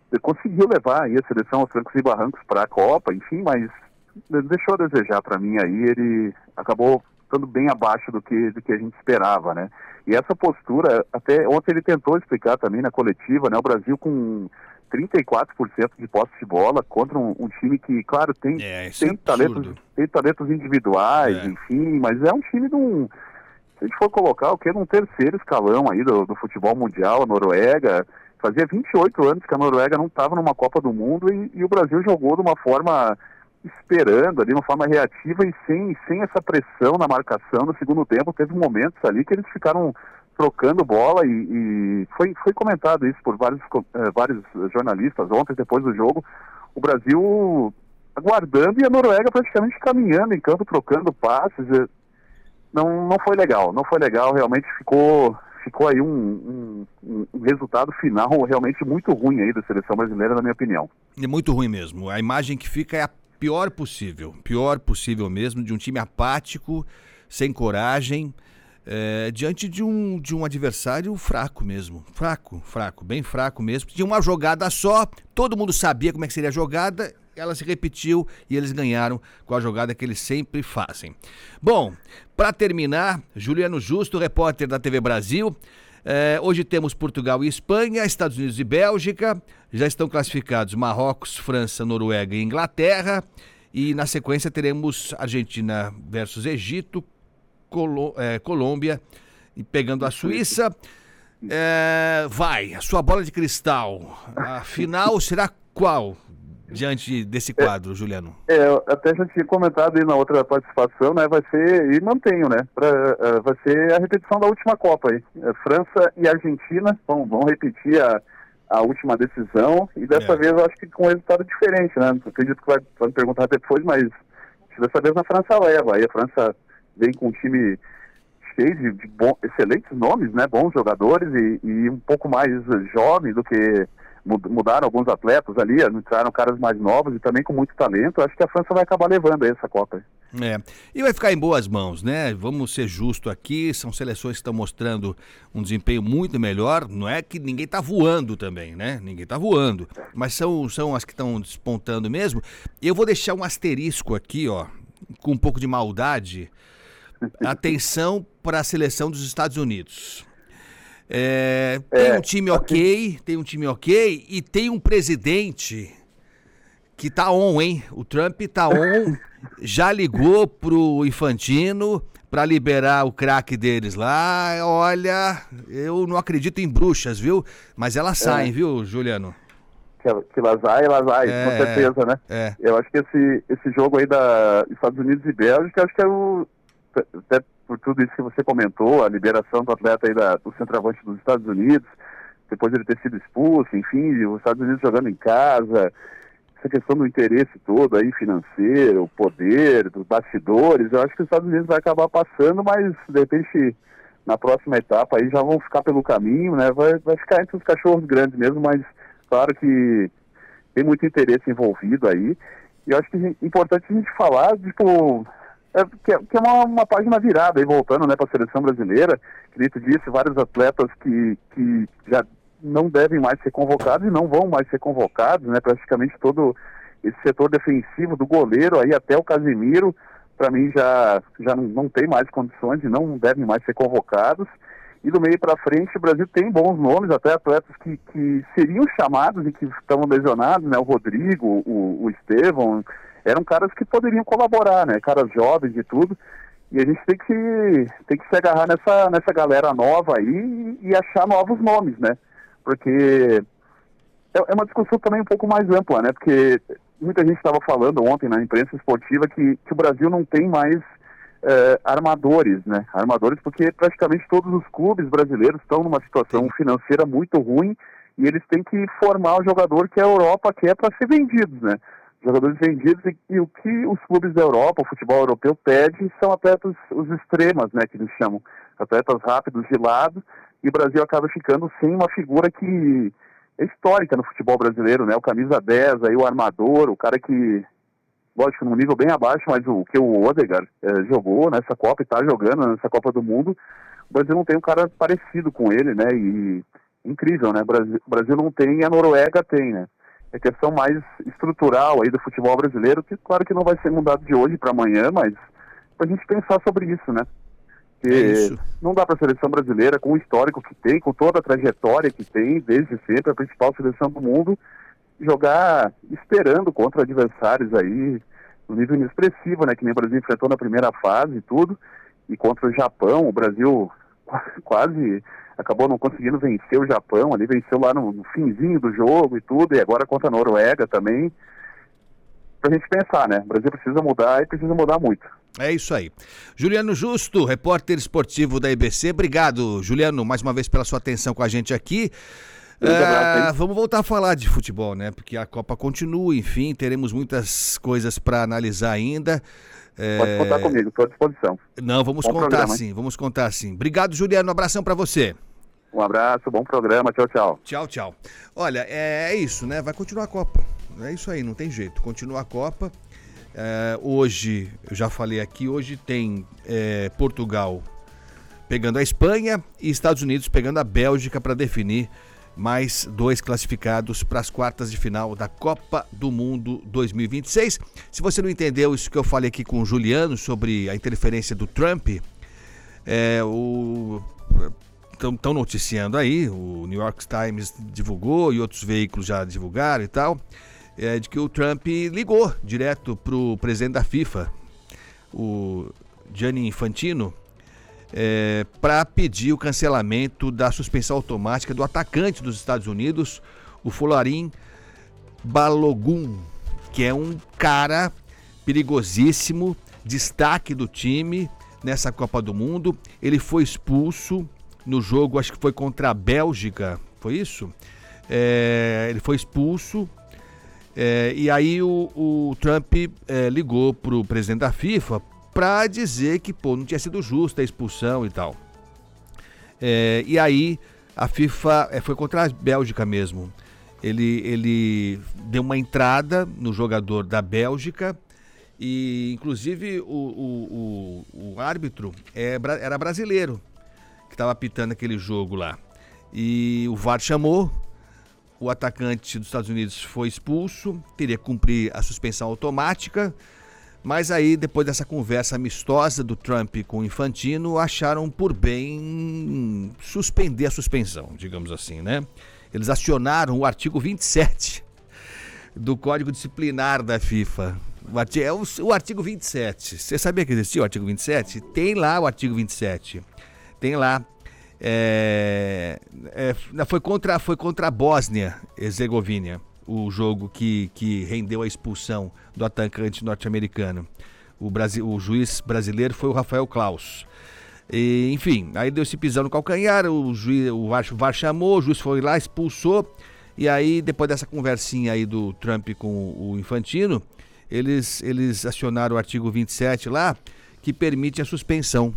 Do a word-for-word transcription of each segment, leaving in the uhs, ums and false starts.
conseguiu levar aí a seleção aos trancos e barrancos para a Copa, enfim, mas deixou a desejar para mim aí, ele acabou estando bem abaixo do que, do que a gente esperava, né? E essa postura, até ontem ele tentou explicar também na coletiva, né? O Brasil com trinta e quatro por cento de posse de bola contra um, um time que, claro, tem, é, tem, é talentos, tem talentos individuais, é. enfim, mas é um time de um, se a gente for colocar o que num terceiro escalão aí do, do futebol mundial, a Noruega, fazia vinte e oito anos que a Noruega não estava numa Copa do Mundo e, e o Brasil jogou de uma forma esperando ali, de uma forma reativa e sem, sem essa pressão na marcação no segundo tempo. Teve momentos ali que eles ficaram trocando bola e, e foi, foi comentado isso por vários, eh, vários jornalistas ontem, depois do jogo, o Brasil aguardando e a Noruega praticamente caminhando em campo, trocando passes. Não, não foi legal, não foi legal, realmente ficou, ficou aí um, um, um resultado final realmente muito ruim aí da seleção brasileira, na minha opinião. É muito ruim mesmo, a imagem que fica é a pior possível, pior possível mesmo, de um time apático, sem coragem, É, diante de um, de um adversário fraco mesmo, fraco, fraco, bem fraco mesmo. Tinha uma jogada só, todo mundo sabia como é que seria a jogada, ela se repetiu e eles ganharam com a jogada que eles sempre fazem. Bom, para terminar, Juliano Justo, repórter da T V Brasil. É, hoje temos Portugal e Espanha, Estados Unidos e Bélgica, já estão classificados Marrocos, França, Noruega e Inglaterra, e na sequência teremos Argentina versus Egito, Colo- é, Colômbia e pegando a Suíça. É, vai, a sua bola de cristal, a final será qual diante desse quadro, é, Juliano? É, eu até já tinha comentado aí na outra participação, né, vai ser, e mantenho, né, pra, uh, vai ser a repetição da última Copa aí, é, França e Argentina vão, vão repetir a, a última decisão, e dessa é. vez eu acho que com um resultado diferente, né, não acredito que vai, vai me perguntar depois, mas dessa vez a França leva, aí a França vem com um time cheio de, de bom, excelentes nomes, né, bons jogadores e, e um pouco mais jovem do que mudaram alguns atletas ali, entraram caras mais novos e também com muito talento. Acho que a França vai acabar levando aí essa Copa. É, e vai ficar em boas mãos, né? Vamos ser justos aqui, são seleções que estão mostrando um desempenho muito melhor, não é que ninguém tá voando também, né? Ninguém tá voando, mas são, são as que estão despontando mesmo. Eu vou deixar um asterisco aqui, ó, com um pouco de maldade. Atenção para a seleção dos Estados Unidos. É, tem um time ok, tem um time ok e tem um presidente que tá on, hein? O Trump tá on, já ligou pro Infantino para liberar o craque deles lá. Olha, eu não acredito em bruxas, viu? Mas elas saem, é. viu, Juliano? Que, que elas vai, elas vai, é, com certeza, né? É. Eu acho que esse, esse jogo aí da Estados Unidos e Bélgica, acho que é o... até por tudo isso que você comentou, a liberação do atleta aí da, do centroavante dos Estados Unidos, depois ele ter sido expulso, enfim, os Estados Unidos jogando em casa, essa questão do interesse todo aí financeiro, o poder, dos bastidores, eu acho que os Estados Unidos vai acabar passando, mas de repente na próxima etapa aí já vão ficar pelo caminho, né, vai, vai ficar entre os cachorros grandes mesmo, mas claro que tem muito interesse envolvido aí, e eu acho que é importante a gente falar, tipo... É, que é, que é uma, uma página virada aí, voltando, né, para a seleção brasileira, que tu disse, vários atletas que, que já não devem mais ser convocados e não vão mais ser convocados, né, praticamente todo esse setor defensivo, do goleiro aí até o Casemiro, para mim já, já não, não tem mais condições e não devem mais ser convocados, e do meio para frente o Brasil tem bons nomes, até atletas que, que seriam chamados e que estão lesionados, né, o Rodrigo, o, o Estevão, eram caras que poderiam colaborar, né, caras jovens e tudo, e a gente tem que, tem que se agarrar nessa, nessa galera nova aí e, e achar novos nomes, né, porque é, é uma discussão também um pouco mais ampla, né, porque muita gente estava falando ontem na imprensa esportiva que, que o Brasil não tem mais é, armadores, né, armadores porque praticamente todos os clubes brasileiros estão numa situação Sim. financeira muito ruim e eles têm que formar o jogador que a Europa quer para ser vendidos, né, jogadores vendidos e, e o que os clubes da Europa, o futebol europeu pede são atletas, os extremas, né, que eles chamam, atletas rápidos de lado, e o Brasil acaba ficando sem uma figura que é histórica no futebol brasileiro, né, o camisa dez, aí o armador, o cara que, lógico, num nível bem abaixo, mas o que o Odegaard é, jogou nessa Copa e está jogando nessa Copa do Mundo, o Brasil não tem um cara parecido com ele, né, e incrível, né, o Brasil, o Brasil não tem e a Noruega tem, né. é questão mais estrutural aí do futebol brasileiro, que claro que não vai ser mudado de hoje para amanhã, mas para a gente pensar sobre isso, né? Que É isso. não dá para a seleção brasileira, com o histórico que tem, com toda a trajetória que tem, desde sempre, a principal seleção do mundo, jogar esperando contra adversários aí, no nível inexpressivo, né? Que nem o Brasil enfrentou na primeira fase e tudo, e contra o Japão, o Brasil quase acabou não conseguindo vencer o Japão, ali venceu lá no, no finzinho do jogo e tudo, e agora contra a Noruega também. Pra gente pensar, né? O Brasil precisa mudar e precisa mudar muito. É isso aí. Juliano Justo, repórter esportivo da I B C. Obrigado, Juliano, mais uma vez pela sua atenção com a gente aqui. É, vamos voltar a falar de futebol, né? Porque a Copa continua, enfim, teremos muitas coisas para analisar ainda. É... Pode contar comigo, estou à disposição. Não, vamos bom contar programa, sim, hein? vamos contar sim. Obrigado, Juliano, um abração para você. Um abraço, bom programa, tchau, tchau. Tchau, tchau. Olha, é, é isso, né? Vai continuar a Copa. É isso aí, não tem jeito. Continua a Copa. É, hoje, eu já falei aqui, hoje tem é, Portugal pegando a Espanha e Estados Unidos pegando a Bélgica para definir mais dois classificados para as quartas de final da Copa do Mundo dois mil e vinte e seis. Se você não entendeu isso que eu falei aqui com o Juliano sobre a interferência do Trump, é, o... estão noticiando aí, o New York Times divulgou e outros veículos já divulgaram e tal, é, de que o Trump ligou direto para o presidente da FIFA, o Gianni Infantino, é, para pedir o cancelamento da suspensão automática do atacante dos Estados Unidos, o Folarin Balogun, que é um cara perigosíssimo, destaque do time nessa Copa do Mundo. Ele foi expulso no jogo, acho que foi contra a Bélgica, foi isso? É, ele foi expulso, é, e aí o, o Trump é, ligou para o presidente da FIFA para dizer que pô, não tinha sido justa a expulsão e tal. É, e aí a FIFA é, foi contra a Bélgica mesmo. Ele, ele deu uma entrada no jogador da Bélgica e inclusive o, o, o, o árbitro é, era brasileiro que estava apitando aquele jogo lá. E o V A R chamou, o atacante dos Estados Unidos foi expulso, teria que cumprir a suspensão automática. Mas aí, depois dessa conversa amistosa do Trump com o Infantino, acharam por bem suspender a suspensão, digamos assim, né? Eles acionaram o artigo vinte e sete do Código Disciplinar da FIFA. O artigo, é o, o artigo vinte e sete. Você sabia que existia o artigo vinte e sete? Tem lá o artigo vinte e sete. Tem lá. É, é, foi, contra, foi contra a Bósnia-Herzegovina. O jogo que, que rendeu a expulsão do atacante norte-americano. O, Brasil, o juiz brasileiro foi o Rafael Klaus. E, enfim, aí deu esse pisão no calcanhar, o, juiz, o, V A R chamou, o juiz foi lá, expulsou. E aí, depois dessa conversinha aí do Trump com o Infantino, eles, eles acionaram o artigo vinte e sete lá, que permite a suspensão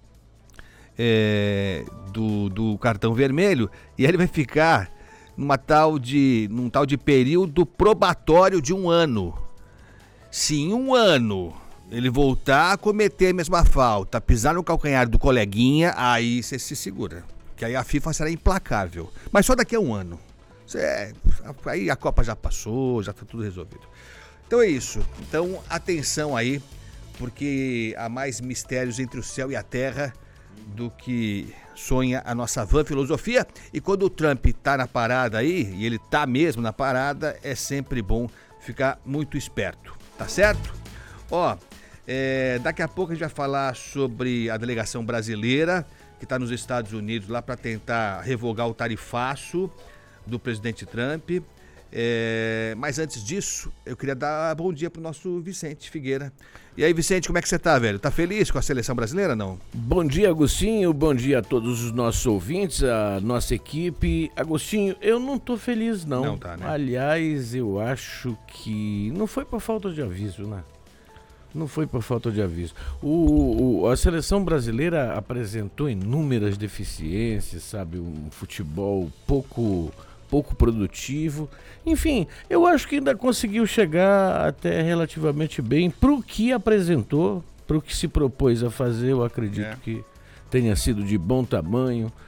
é, do, do cartão vermelho. E aí ele vai ficar numa tal de, num tal de período probatório de um ano. Se em um ano ele voltar a cometer a mesma falta, pisar no calcanhar do coleguinha, aí você se segura. Que aí a FIFA será implacável. Mas só daqui a um ano. Cê, aí a Copa já passou, já está tudo resolvido. Então é isso. Então atenção aí, porque há mais mistérios entre o céu e a terra do que sonha a nossa van filosofia. E quando o Trump tá na parada aí, e ele tá mesmo na parada, é sempre bom ficar muito esperto, tá certo? Ó, é, daqui a pouco a gente vai falar sobre a delegação brasileira que tá nos Estados Unidos lá para tentar revogar o tarifaço do presidente Trump. É, mas antes disso, eu queria dar bom dia pro nosso Vicente Figueira. E aí, Vicente, como é que você tá, velho? Tá feliz com a seleção brasileira, não? Bom dia, Agostinho. Bom dia a todos os nossos ouvintes, a nossa equipe. Agostinho, eu não tô feliz, não. Não tá, né? Aliás, eu acho que não foi por falta de aviso, né? Não foi por falta de aviso. O, o, a seleção brasileira apresentou inúmeras deficiências, sabe? Um futebol pouco... pouco produtivo, enfim, eu acho que ainda conseguiu chegar até relativamente bem pro que apresentou, pro que se propôs a fazer. Eu acredito é. que tenha sido de bom tamanho,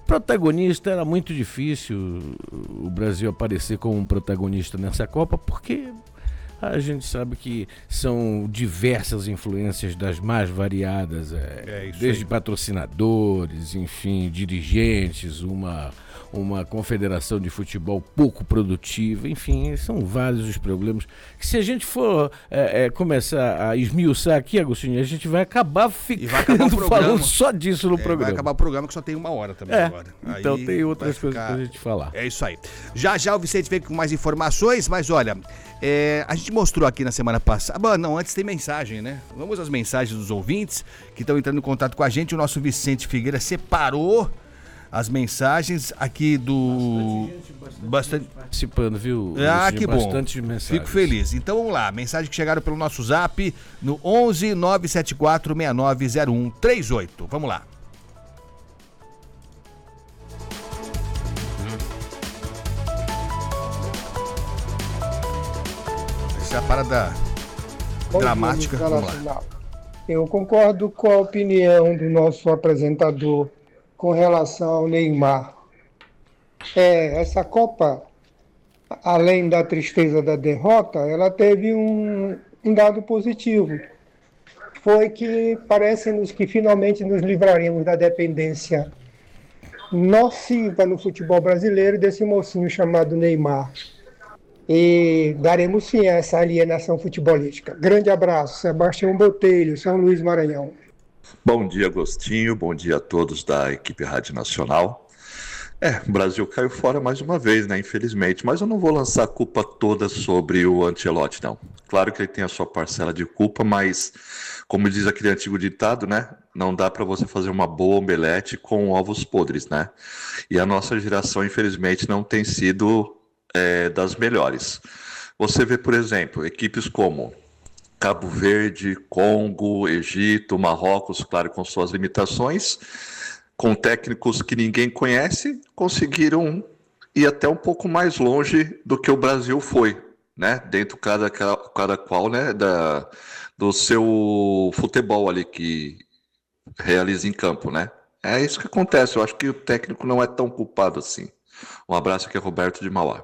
Protagonista, era muito difícil o Brasil aparecer como um protagonista nessa Copa, porque a gente sabe que são diversas influências das mais variadas, é, É isso desde aí. patrocinadores, enfim, dirigentes, uma, uma confederação de futebol pouco produtiva, enfim, são vários os problemas que, se a gente for é, é, começar a esmiuçar aqui, Agostinho, a gente vai acabar ficando vai acabar o programa. falando só disso no É, programa. vai acabar o programa que só tem uma hora também É, agora. então Aí tem outras vai coisas ficar- pra gente falar. É isso aí. Já já o Vicente vem com mais informações, mas olha, é, a gente mostrou aqui na semana passada. Bom, não, antes tem mensagem, né? Vamos às mensagens dos ouvintes que estão entrando em contato com a gente. O nosso Vicente Figueira separou as mensagens aqui do. Bastante. Participando, viu? Ah, Agostinho? que bom. Bastante mensagens. Fico feliz. Então vamos lá, mensagens que chegaram pelo nosso zap no onze nove sete quatro seis nove zero um três oito. Vamos lá. Essa é a parada Bom dia, dramática. Música Vamos lá. Nacional. Eu concordo com a opinião do nosso apresentador com relação ao Neymar. É, essa Copa, além da tristeza da derrota, ela teve um, um dado positivo. Foi que parece-nos que finalmente nos livraremos da dependência nociva no futebol brasileiro desse mocinho chamado Neymar. E daremos fim a essa alienação futebolística. Grande abraço, Sebastião Botelho, São Luís, Maranhão. Bom dia, Agostinho. Bom dia a todos da equipe Rádio Nacional. É, o Brasil caiu fora mais uma vez, né? Infelizmente. Mas eu não vou lançar a culpa toda sobre o Ancelotti, não. Claro que ele tem a sua parcela de culpa, mas, como diz aquele antigo ditado, né? Não dá para você fazer uma boa omelete com ovos podres, né? E a nossa geração, infelizmente, não tem sido é, das melhores. Você vê, por exemplo, equipes como Cabo Verde, Congo, Egito, Marrocos, claro, com suas limitações, com técnicos que ninguém conhece, conseguiram ir até um pouco mais longe do que o Brasil foi, né? Dentro cada, cada qual, né, da, do seu futebol ali que realiza em campo, né? É isso que acontece. Eu acho que o técnico não é tão culpado assim. Um abraço, aqui é Roberto de Mauá.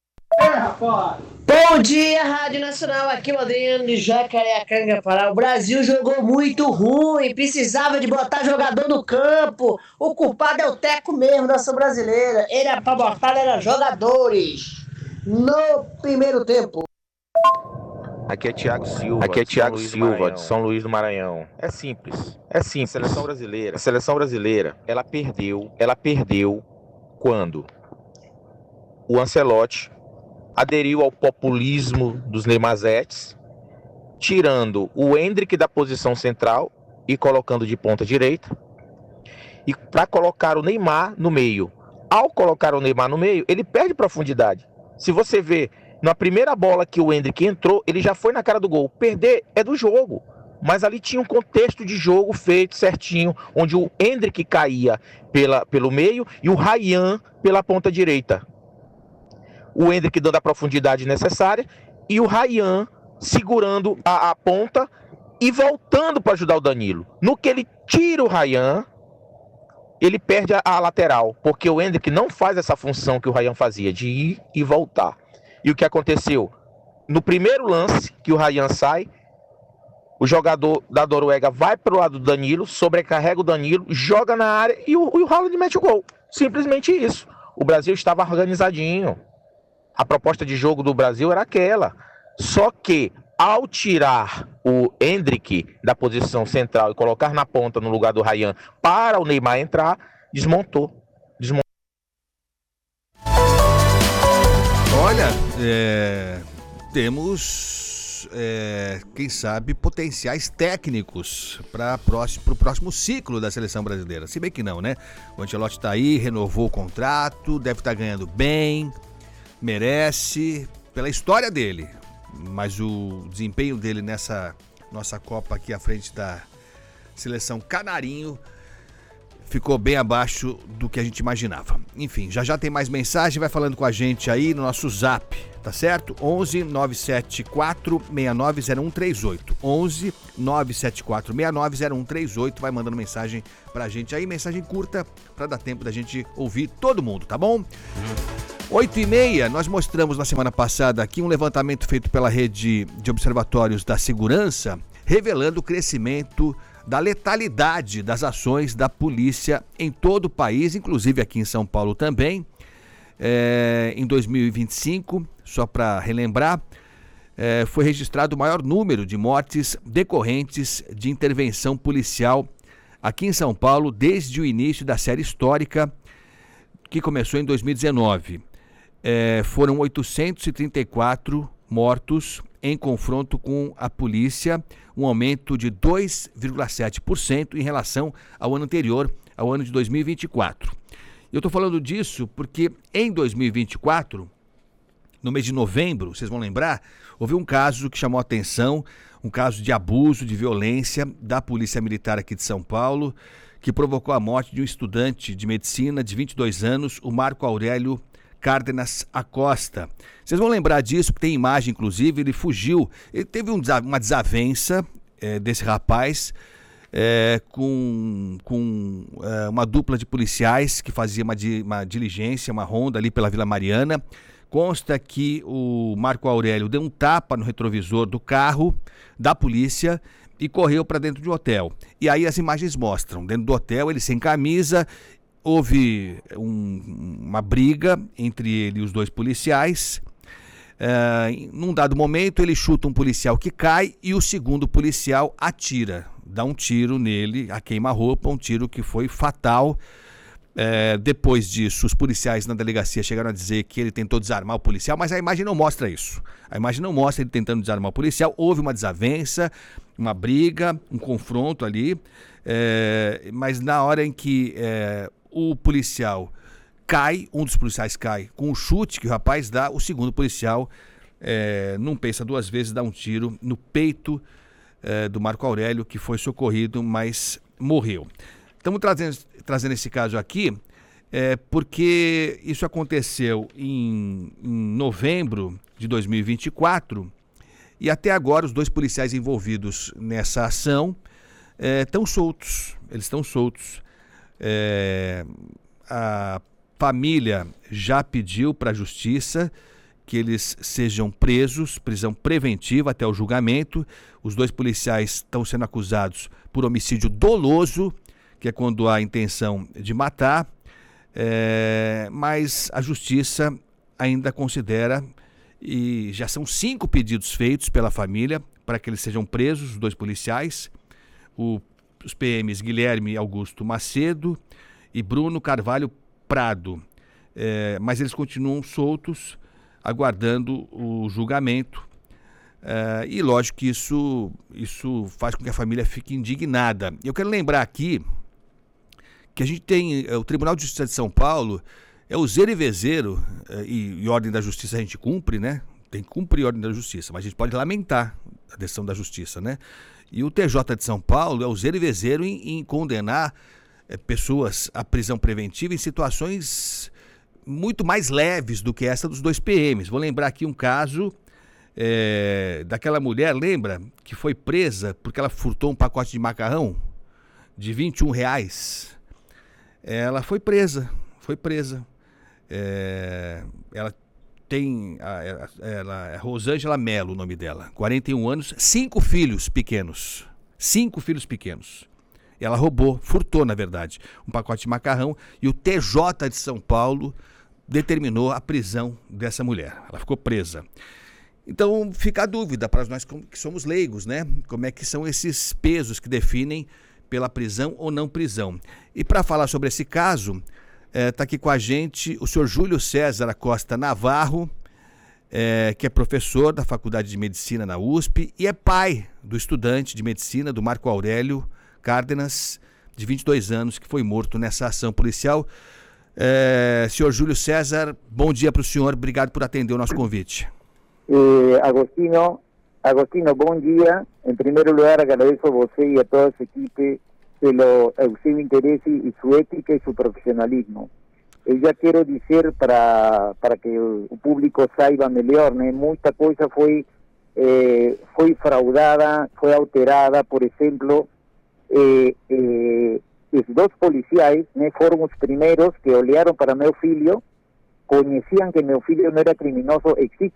Bom dia, Rádio Nacional, aqui é o Adriano de Jacareacanga, Pará. O Brasil jogou muito ruim, precisava de botar jogador no campo. O culpado é o Teco mesmo, nação brasileira. Ele era pra botar, era jogadores. No primeiro tempo. Aqui é Thiago Silva. Aqui é Thiago Silva, de São Luís do Maranhão. É simples. É simples. A seleção brasileira. A seleção brasileira, ela perdeu, ela perdeu quando o Ancelotti aderiu ao populismo dos Neymazetes, tirando o Endrick da posição central e colocando de ponta direita, e para colocar o Neymar no meio. Ao colocar o Neymar no meio, ele perde profundidade. Se você vê, na primeira bola que o Endrick entrou, ele já foi na cara do gol. Perder é do jogo, mas ali tinha um contexto de jogo feito certinho, onde o Endrick caía pela, pelo meio e o Ryan pela ponta direita. O Endrick dando a profundidade necessária e o Ryan segurando a, a ponta e voltando para ajudar o Danilo. No que ele tira o Ryan, ele perde a, a lateral, porque o Endrick não faz essa função que o Ryan fazia, de ir e voltar. E o que aconteceu? No primeiro lance que o Ryan sai, o jogador da Noruega vai para o lado do Danilo, sobrecarrega o Danilo, joga na área e o, e o Haaland mete o gol. Simplesmente isso. O Brasil estava organizadinho. A proposta de jogo do Brasil era aquela. Só que, ao tirar o Endrick da posição central e colocar na ponta no lugar do Ryan para o Neymar entrar, desmontou. Desmontou. Olha, é, temos, é, quem sabe, potenciais técnicos para o próximo ciclo da seleção brasileira. Se bem que não, né? O Ancelotti está aí, renovou o contrato, deve estar ganhando bem, merece, pela história dele. Mas o desempenho dele nessa nossa Copa aqui à frente da seleção Canarinho ficou bem abaixo do que a gente imaginava. Enfim, já já tem mais mensagem, vai falando com a gente aí no nosso zap. tá certo? onze nove sete quatro seis nove zero um três oito. onze nove sete quatro seis nove zero um três oito. Vai mandando mensagem pra gente aí, mensagem curta, pra dar tempo da gente ouvir todo mundo, tá bom? oito e meia, nós mostramos na semana passada aqui um levantamento feito pela Rede de Observatórios da Segurança, revelando o crescimento da letalidade das ações da polícia em todo o país, inclusive aqui em São Paulo também. É, em dois mil e vinte e cinco, só para relembrar, é, foi registrado o maior número de mortes decorrentes de intervenção policial aqui em São Paulo desde o início da série histórica, que começou em dois mil e dezenove. É, foram oitocentos e trinta e quatro mortos em confronto com a polícia, um aumento de dois vírgula sete por cento em relação ao ano anterior, ao ano de dois mil e vinte e quatro. Eu estou falando disso porque em dois mil e vinte e quatro, no mês de novembro, vocês vão lembrar, houve um caso que chamou a atenção, um caso de abuso, de violência da Polícia Militar aqui de São Paulo, que provocou a morte de um estudante de medicina de vinte e dois anos, o Marco Aurélio Cárdenas Acosta. Vocês vão lembrar disso, porque tem imagem, inclusive, ele fugiu, ele teve um, uma desavença é, desse rapaz é, com, com é, uma dupla de policiais que fazia uma, uma diligência, uma ronda ali pela Vila Mariana. Consta que o Marco Aurélio deu um tapa no retrovisor do carro da polícia e correu para dentro de um hotel. E aí as imagens mostram, dentro do hotel, ele sem camisa. Houve um, uma briga entre ele e os dois policiais. Uh, num dado momento, ele chuta um policial que cai e o segundo policial atira. Dá um tiro nele, a queima-roupa, um tiro que foi fatal. Uh, depois disso, os policiais na delegacia chegaram a dizer que ele tentou desarmar o policial, mas a imagem não mostra isso. A imagem não mostra ele tentando desarmar o policial. Houve uma desavença, uma briga, um confronto ali. Uh, mas na hora em que... Uh, o policial cai, um dos policiais cai com o chute que o rapaz dá, o segundo policial é, não pensa duas vezes, dá um tiro no peito é, do Marco Aurélio, que foi socorrido, mas morreu. Estamos trazendo, trazendo esse caso aqui é, porque isso aconteceu em, em novembro de dois mil e vinte e quatro e até agora os dois policiais envolvidos nessa ação estão é, soltos, eles estão soltos. É, a família já pediu para a justiça que eles sejam presos, prisão preventiva até o julgamento. Os dois policiais estão sendo acusados por homicídio doloso, que é quando há intenção de matar, é, mas a justiça ainda considera, e já são cinco pedidos feitos pela família para que eles sejam presos, os dois policiais, o os P Ms Guilherme Augusto Macedo e Bruno Carvalho Prado. É, mas eles continuam soltos, aguardando o julgamento. É, e lógico que isso, isso faz com que a família fique indignada. Eu quero lembrar aqui que a gente tem, o Tribunal de Justiça de São Paulo é o zero e vezeiro, é, e, e ordem da justiça a gente cumpre, né? Tem que cumprir a ordem da justiça, mas a gente pode lamentar a decisão da justiça, né? E o T J de São Paulo é o zero e vezeiro em, em condenar é, pessoas à prisão preventiva em situações muito mais leves do que essa dos dois P Ms. Vou lembrar aqui um caso é, daquela mulher, lembra? Que foi presa porque ela furtou um pacote de macarrão de vinte e um reais. Ela foi presa, foi presa. É, ela tem, ela, ela é Rosângela Melo, o nome dela, quarenta e um anos, cinco filhos pequenos, cinco filhos pequenos. Ela roubou, furtou na verdade, um pacote de macarrão e o T J de São Paulo determinou a prisão dessa mulher. Ela ficou presa. Então fica a dúvida para nós que somos leigos, né? Como é que são esses pesos que definem pela prisão ou não prisão. E para falar sobre esse caso, está é, aqui com a gente o senhor Júlio César Acosta Navarro, é, que é professor da Faculdade de Medicina na U S P e é pai do estudante de medicina, do Marco Aurélio Cárdenas, de vinte e dois anos, que foi morto nessa ação policial. É, senhor Júlio César, bom dia para o senhor, obrigado por atender o nosso convite. Eh, Agostino, Agostino, bom dia. Em primeiro lugar, agradeço a você e a toda a sua equipe pelo seu interesse e sua ética e seu profissionalismo. eu já quero dizer para para que o, o público saiba melhor, né? Muita coisa foi eh, foi fraudada, foi alterada. Por exemplo, eh, eh, os dois policiais, né, foram os primeiros que olharam para meu filho, conheciam que meu filho não era criminoso. Existe